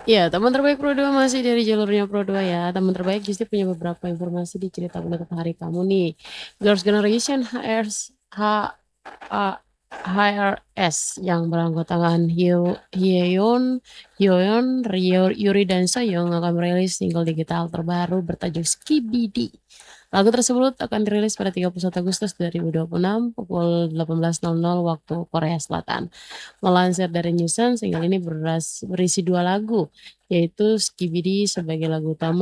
Ya, teman terbaik Pro 2 masih dari jalurnya Pro 2 ya. Teman terbaik justru punya beberapa informasi di cerita penutup hari kamu nih. Girls' Generation HRS yang beranggotakan Hyeon, Hyeon, Yuri dan Soyoung akan merilis single digital terbaru bertajuk Skibidi. Lagu tersebut akan dirilis pada 31 Agustus 2026 pukul 18.00 waktu Korea Selatan. Melansir dari Newsen, single ini berisi dua lagu, yaitu Skibidi sebagai lagu utama